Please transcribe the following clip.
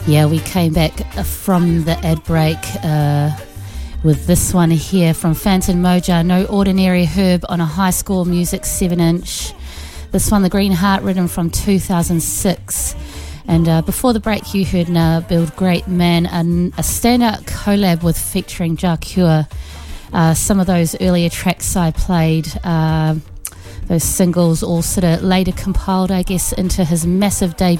Yeah, we came back from the ad break with this one here from Phantom Moja, No Ordinary Herb on a High Score Music 7-inch. This one, The Green Heart, written from 2006. And before the break, you heard Now Build Great Man, a standout collab with featuring Jah Cure. Some of those earlier tracks I played, those singles all sort of later compiled, I guess, into his massive debut